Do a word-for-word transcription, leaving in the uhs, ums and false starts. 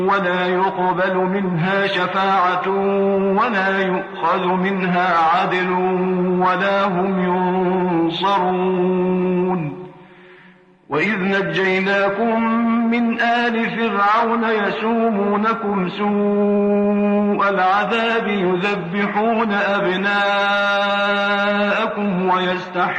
ولا يقبل منها شفاعة ولا يؤخذ منها عدل ولا هم ينصرون. وإذ نجيناكم من آل فرعون يسومونكم سوء العذاب يذبحون أبناءكم ويستحيون